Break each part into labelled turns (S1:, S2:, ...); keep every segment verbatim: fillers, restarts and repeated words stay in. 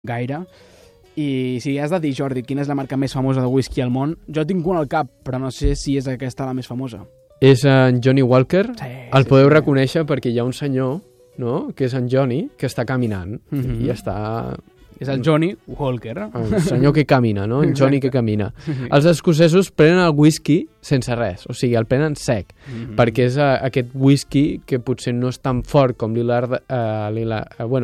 S1: gaire. I si has de dir, Jordi, quina és la marca més famosa de whisky al món, jo tinc una al cap, però no sé si és aquesta la més famosa.
S2: És en Johnny Walker.
S1: Sí,
S2: el
S1: sí,
S2: podeu
S1: sí.
S2: reconèixer perquè hi ha un senyor, no?, que és en Johnny, que està caminant.
S1: Mm-hmm.
S2: I està...
S1: És el Johnny Walker.
S2: El senyor que camina, no? En Johnny que camina. Els escocesos prenen el whisky sense res, o sigui, el prenen sec, mm-hmm. perquè és uh, aquest whisky que potser no és tan fort com l'irlandès, uh, uh, bueno,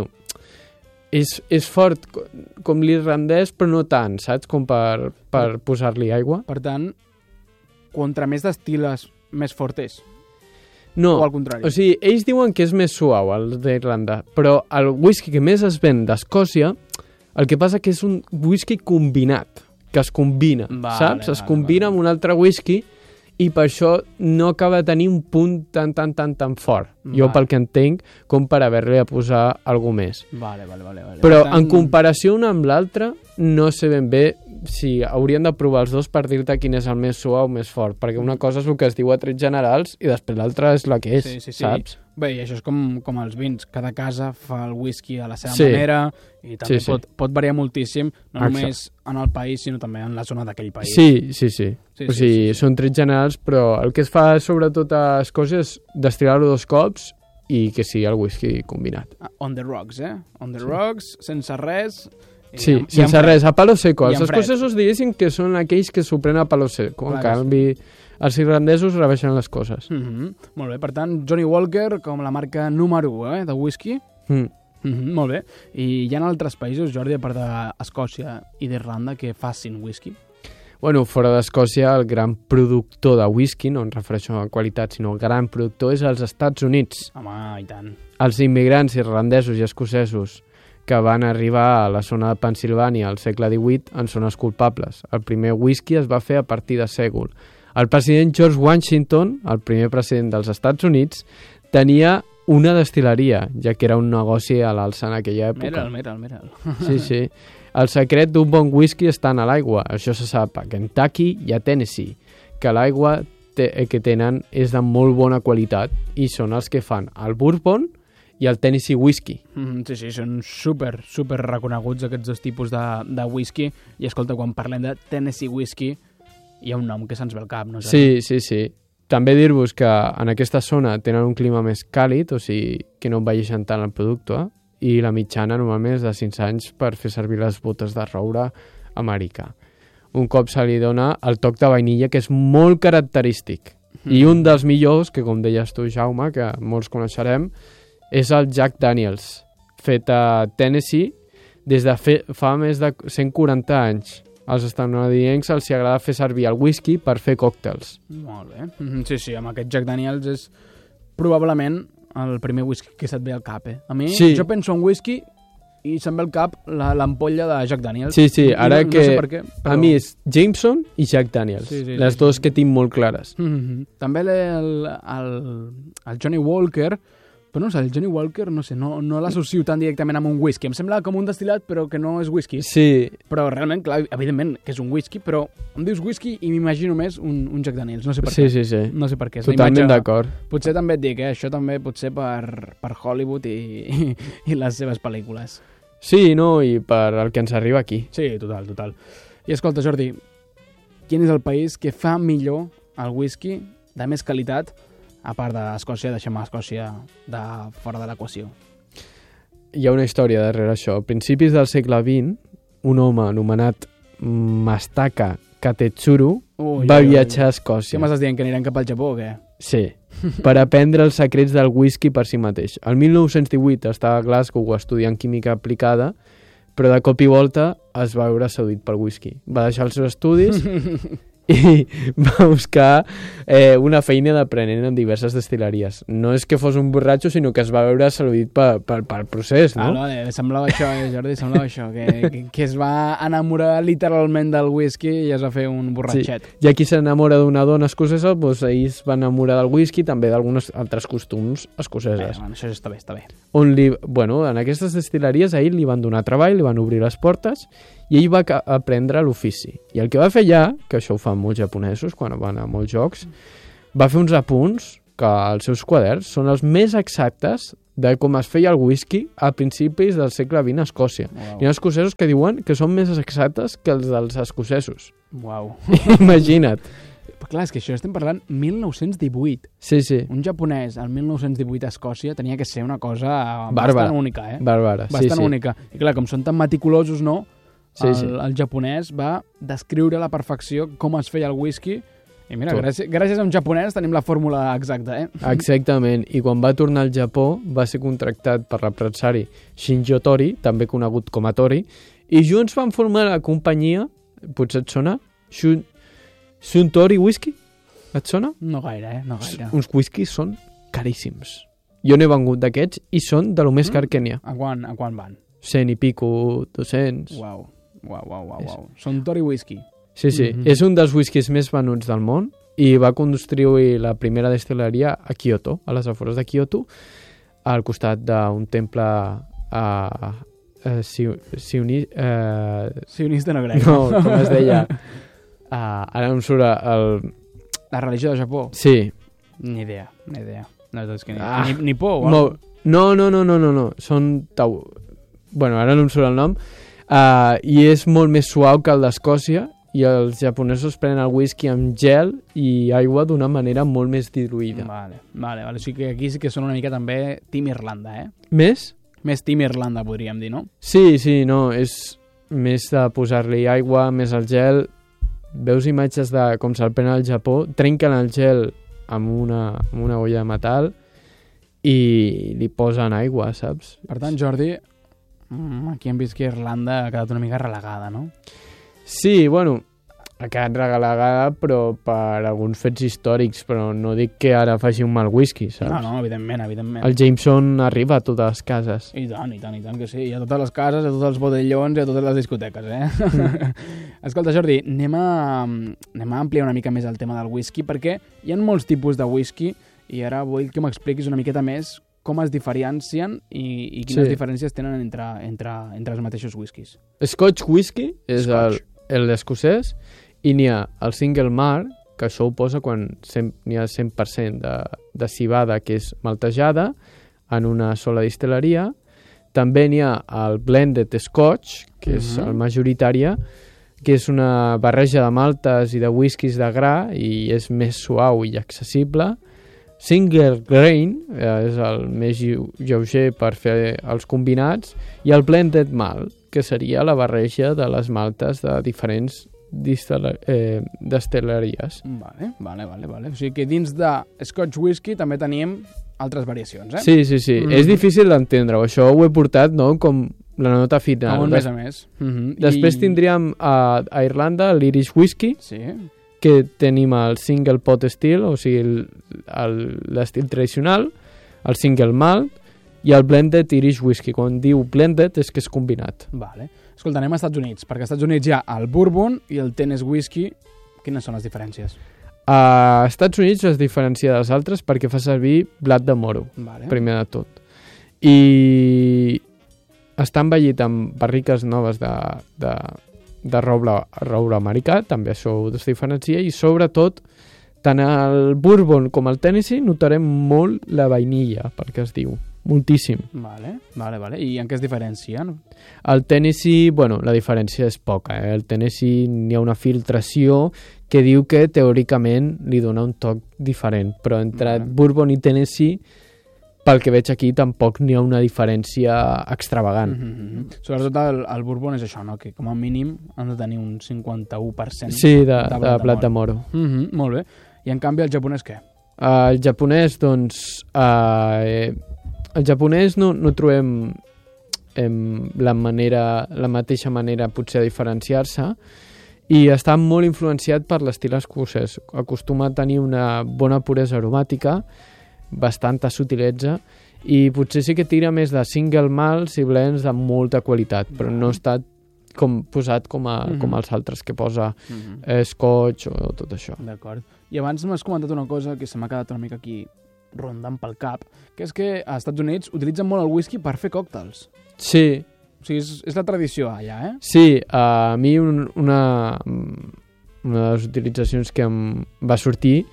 S2: és, és fort com l'irlandès, però no tant, saps? Com per, per posar-li aigua.
S1: Per tant, contra més destil·les, més fort és.
S2: No,
S1: o al contrari.
S2: O sigui, ells diuen que és més suau, el d'Irlanda, però el whisky que més es ven d'Escòcia, el que passa que és un whisky combinat, que es combina,
S1: vale,
S2: saps? Es
S1: vale,
S2: combina
S1: vale.
S2: amb un altre whisky i per això no acaba de tenir un punt tan, tan, tan, tan fort. Vale. Jo, pel que entenc, com per haver-li de posar alguna més.
S1: Vale, vale, vale, vale.
S2: Però
S1: tant...
S2: en comparació un amb l'altre, no sé ben bé si haurien de provar els dos per dir-te quin és el més suau o més fort, perquè una cosa és el que es diu a trets generals i després l'altra és la que és,
S1: sí, sí, sí.
S2: saps?
S1: Bé, i això és com, com els vins. Cada casa fa el whisky a la seva
S2: sí.
S1: manera i també
S2: sí, sí.
S1: Pot, pot variar moltíssim, no
S2: Exacte.
S1: només en el país, sinó també en la zona d'aquell país.
S2: Sí, sí, sí.
S1: sí,
S2: o sigui,
S1: sí, sí, sí.
S2: són trets generals, però el que es fa sobretot a Escòcia és destil·lar-ho dos cops i que sigui el whisky combinat.
S1: On the rocks, eh? On the sí. rocks, sense res... I
S2: sí,
S1: amb,
S2: sense res, a palo seco. Els
S1: escocesos
S2: escocesos diguéssim que són aquells que s'ho prenen a palo seco. En canvi, els irlandesos rebeixen les coses.
S1: Mm-hmm. Molt bé, per tant, Johnny Walker com la marca número u eh, de whisky.
S2: Mm.
S1: Mm-hmm, molt bé. I hi ha altres països, Jordi, a part d'Escòcia i d'Irlanda, que facin whisky?
S2: Bueno, fora d'Escòcia, el gran productor de whisky, no em refereixo a qualitat, sinó el gran productor és als Estats Units.
S1: Home, i tant.
S2: Els immigrants irlandesos i escocesos que van arribar a la zona de Pensilvània al segle divuit en són els culpables. El primer whisky es va fer a partir de sègol. El president George Washington, el primer president dels Estats Units, tenia una destil·leria, ja que era un negoci a l'alça en aquella època.
S1: Mira'l, mira'l, mira'l.
S2: Sí, sí. El secret d'un bon whisky està en l'aigua. Això se sap a Kentucky i a Tennessee, que l'aigua te que tenen és de molt bona qualitat i són els que fan el bourbon i el Tennessee Whisky.
S1: Mm, sí, sí, són super, super reconeguts aquests dos tipus de, de whisky. I escolta, quan parlem de Tennessee Whisky, hi ha un nom que se'ns ve al cap, no?
S2: Sí, sí, sí. També dir-vos que en aquesta zona tenen un clima més càlid, o sigui que no envelleixen tant el producte, i la mitjana normalment és de cinc anys per fer servir les botes de roure americà. Un cop se li dona el toc de vainilla, que és molt característic. Mm. I un dels millors, que com deies tu, Jaume, que molts coneixerem, és el Jack Daniels, fet a Tennessee des de fe, fa més de cent quaranta anys. Als estatunidencs els agrada fer servir el whisky per fer còctels.
S1: Molt bé. Sí, sí, amb aquest Jack Daniels és probablement el primer whisky que se't ve al cap, eh? A mi, sí. jo penso en whisky i se'm ve al cap l'ampolla de Jack Daniels.
S2: Sí, sí, ara
S1: no,
S2: que
S1: no sé per què, però...
S2: a mi és Jameson i Jack Daniels,
S1: sí, sí,
S2: les
S1: sí,
S2: dues
S1: sí.
S2: que tinc molt clares.
S1: Mm-hmm. També el, el, el Johnny Walker, però no sé, el Johnny Walker, no sé, no, no l'associo tan directament amb un whisky. Em sembla com un destil·lat, però que no és whisky.
S2: Sí.
S1: Però realment, clar, evidentment que és un whisky, però em dius whisky i m'imagino més un, un Jack Daniels, no sé per
S2: sí,
S1: què.
S2: Sí, sí,
S1: no sé per què.
S2: Totalment d'acord.
S1: Potser també et dic, eh? Això també potser per, per Hollywood i, i, i les seves pel·lícules.
S2: Sí, no, i per el que ens arriba aquí.
S1: Sí, total, total. I escolta, Jordi, quin és el país que fa millor el whisky de més qualitat, a part d'Escòcia, deixem Escòcia de fora de l'equació?
S2: Hi ha una història darrere això. A principis del segle vint, un home anomenat Mastaka Katetsuru ui, va ui, viatjar ui. a Escòcia.
S1: Què m'estàs dient, que aniran cap al Japó o què?
S2: Sí, per aprendre els secrets del whisky per si mateix. El mil nou-cents divuit estava a Glasgow estudiant química aplicada, però de cop i volta es va veure seduït pel whisky. Va deixar els seus estudis i va buscar eh, una feina d'aprenent en diverses destil·leries. No és que fos un borratxo, sinó que es va veure seduït pel, pel, pel procés, no?
S1: Ah, no, eh, semblava això, eh, Jordi, semblava això, que, que, que es va enamorar literalment del whisky i es va fer un borratxet.
S2: Sí. I aquí s'enamora d'una dona escocesa, doncs ell es va enamorar del whisky, també d'alguns altres costums escoceses.
S1: Eh, bueno, això està bé, està bé.
S2: On li, bueno, en aquestes destil·leries a ell li van donar treball, li van obrir les portes i ell va aprendre l'ofici. I el que va fer allà, que això ho fan molts japonesos quan van a molts jocs, va fer uns apunts que els seus quaderns són els més exactes de com es feia el whisky a principis del segle vint a Escòcia.
S1: Wow.
S2: Hi ha escocesos que diuen que són més exactes que els dels escocesos.
S1: Uau.
S2: Imagina't.
S1: Però clar, és que això estem parlant mil nou-cents divuit.
S2: Sí, sí.
S1: Un japonès al mil nou-cents divuit a Escòcia tenia que ser una cosa
S2: Bàrbara.
S1: bastant única, eh?
S2: Bàrbara, sí,
S1: Bastant
S2: sí.
S1: única. I clar, com són tan meticulosos, no?
S2: Sí,
S1: el,
S2: sí.
S1: el japonès va descriure a la perfecció com es feia el whisky. I mira,
S2: Tot.
S1: gràcies, gràcies a un japonès tenim la fórmula exacta, eh?
S2: Exactament, i quan va tornar al Japó va ser contractat per l'empresari Shinjo Tori, també conegut com a Tori, i junts van formar la companyia, potser et sona? Shun, Suntory Whisky? Et sona?
S1: No gaire, eh? No gaire.
S2: Uns whiskies són caríssims. Jo n'he vengut d'aquests i són de lo més car que n'hi ha.
S1: A quan, a quan van?
S2: cent i pico, dos-cents...
S1: Uau, uau, uau, uau. uau. Són Tori Whisky.
S2: Sí, sí.
S1: Mhm.
S2: És un dels whiskies més venuts del món i va construir la primera destil·leria a Kyoto, a les afores de Kyoto, al costat d'un temple a... a si, sioni, uh,
S1: Sionista no crec.
S2: no, com es deia? Uh, ara em surt el...
S1: La religió de Japó?
S2: Sí.
S1: Ni idea, ni idea. No, és que ni,
S2: Ah,
S1: ni, ni por o
S2: No,
S1: algo.
S2: no, no, no, no, no, no. Són tau... Bueno, ara no em surt el nom. Uh, I és molt més suau que el d'Escòcia i els japonesos prenen el whisky amb gel i aigua d'una manera molt més diluïda.
S1: Vale, vale, vale. O sigui que aquí sí que són una mica també Team Irlanda, eh?
S2: Més?
S1: Més Team Irlanda, podríem dir, no?
S2: Sí, sí, no, és més de posar-li aigua, més el gel. Veus imatges de com se'l prenen al Japó, trenquen el gel amb una, amb una olla de metal i li posen aigua, saps?
S1: Per tant, Jordi, mm, aquí hem vist que Irlanda ha quedat una mica relegada, no?
S2: Sí, bueno, ha quedat regalada, però per alguns fets històrics, però no dic que ara faci un mal whisky, saps?
S1: No, no, evidentment, evidentment.
S2: El Jameson arriba a totes les cases.
S1: I tant, i tant, i tant que sí. I a totes les cases, a tots els bodellons i a totes les discoteques, eh? Mm. Escolta, Jordi, anem a, anem a ampliar una mica més el tema del whisky, perquè hi ha molts tipus de whisky i ara vull que m'expliquis una miqueta més com es diferencien i, i quines
S2: Sí.
S1: diferències tenen entre, entre, entre els mateixos whiskies.
S2: Scotch whisky és
S1: Scotch.
S2: el, el escocès i n'hi ha el single malt, que això ho posa quan cent, n'hi ha cent per cent de, de civada que és maltejada en una sola distil·leria. També n'hi ha el blended scotch, que és
S1: Mhm.
S2: el majoritària, que és una barreja de maltes i de whiskies de gra i és més suau i accessible. Single grain eh, és el més lleu- lleuger per fer els combinats, i el blended malt, que seria la barreja de les maltes de diferents distil·le- eh, destil·leries.
S1: Vale, vale, vale, vale. O sigui que dins de Scotch whisky també tenim altres variacions, eh?
S2: Sí, sí, sí.
S1: Mhm.
S2: És difícil d'entendre-ho. Això ho he portat, no?, com la nota final.
S1: Un
S2: Des-
S1: més a més. Mm-hmm.
S2: Després
S1: I...
S2: tindríem a, a Irlanda l'Irish Whisky,
S1: Sí,
S2: que tenim el single pot still, o sigui, el- el- l'estil tradicional, el single malt i el blended Irish Whisky. Quan diu blended és que és combinat.
S1: vale. Escolta, anem als Estats Units, perquè als Estats Units hi ha el Bourbon i el Tennessee Whisky. Quines són les diferències?
S2: A Estats Units es diferencia dels altres perquè fa servir blat de moro,
S1: Vale.
S2: primer de tot. I està envellit amb barriques noves de, de, de roure, roure americà, també això ho es diferencia, i sobretot tant el Bourbon com el Tennessee notarem molt la vainilla, perquè es diu, moltíssim.
S1: Vale, vale, vale. I en què es diferencien?
S2: El Tennessee, bueno, la diferència és poca. Eh? El Tennessee n'hi ha una filtració que diu que teòricament li dona un toc diferent, però entre
S1: Vale.
S2: Bourbon i Tennessee, pel que veig aquí, tampoc n'hi ha una diferència extravagant.
S1: Mm -hmm. Sobretot el, el Bourbon és això, no? Que com a mínim han de tenir un cinquanta-u per cent
S2: Sí, de, de,
S1: de
S2: de blat de moro.
S1: Mm -hmm. Molt bé. I en canvi el japonès què?
S2: Uh, el japonès, doncs... Uh, eh, el japonès no, no trobem em, la, manera, la mateixa manera potser de diferenciar-se, i està molt influenciat per l'estil escocès. Acostuma a tenir una bona puresa aromàtica, bastanta sutilesa, i potser sí que tira més de single malts i blends de molta qualitat, però no està com, posat com, a,
S1: Mhm.
S2: com els altres que posa
S1: Mm -hmm.
S2: eh, scotch o tot això.
S1: D'acord. I abans m'has comentat una cosa que se m'ha quedat una mica aquí rondant pel cap, que és que als Estats Units utilitzen molt el whisky per fer còctels.
S2: Sí,
S1: O sigui, és, és la tradició allà, eh?
S2: sí, a mi un, una, una de les utilitzacions que em va sortir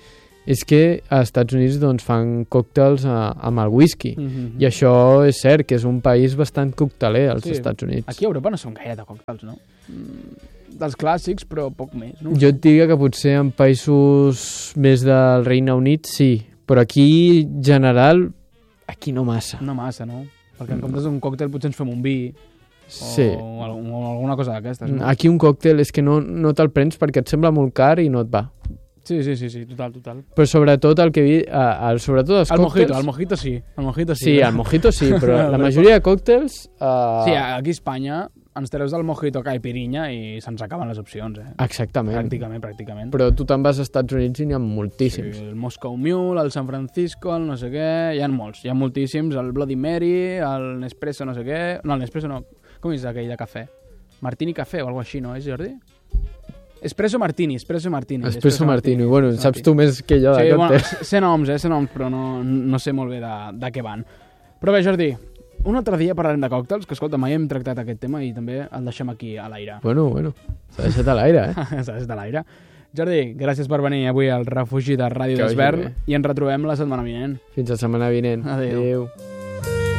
S2: és que als Estats Units doncs, fan còctels a, amb el whisky.
S1: Mm-hmm.
S2: I això és cert, que és un país bastant cocteler, els
S1: Sí.
S2: Estats Units.
S1: Aquí a Europa no són gaire de còctels, no? Mm, dels clàssics, però poc més, no?
S2: Jo et diria que potser en països més del Regne Unit sí, però aquí, en general, aquí no massa.
S1: No massa, no? Perquè en comptes d'un còctel potser ens fem un vi
S2: Sí.
S1: o, al- o alguna cosa d'aquestes, no?
S2: Aquí un còctel és que no, no te'l prens perquè et sembla molt car i no et va.
S1: Sí, sí, sí, sí, total, total.
S2: Però sobretot el que vi, eh, el, sobretot els
S1: El
S2: còctels...
S1: mojito, el mojito sí. El mojito sí.
S2: Sí, el mojito sí, però la majoria de còctels... Eh...
S1: Sí, aquí a Espanya ens treus del mojito caipirinha i se'ns acaben les opcions, eh?
S2: Exactament.
S1: Pràcticament, pràcticament.
S2: Però tu te'n vas als Estats Units i n'hi ha
S1: Sí,
S2: moltíssims.
S1: el Moscow Mule, el San Francisco, el no sé què... Hi ha molts, hi ha moltíssims. El Bloody Mary, el Nespresso no sé què... No, el Nespresso no. Com és aquell de cafè? Martini Cafè o alguna així, no? És, Jordi? Espresso Martini, Espresso Martini.
S2: Espresso Martini. Bueno,
S1: Espresso
S2: saps
S1: Martini.
S2: tu més que jo de
S1: Sí, bueno,
S2: còctels.
S1: sé noms, eh, sé noms, però no, no sé molt bé de, de què van. Però bé, Jordi, un altre dia parlarem de còctels, que escolta, mai hem tractat aquest tema i també el deixem aquí a l'aire.
S2: Bueno, bueno, s'ha deixat a l'aire, eh?
S1: Saps, de l'aire. Jordi, gràcies per venir avui al refugi de Ràdio
S2: Que vagi
S1: d'Esvern
S2: bé.
S1: i ens retrobem la setmana vinent.
S2: Fins la setmana vinent.
S1: Adéu.
S2: Adéu.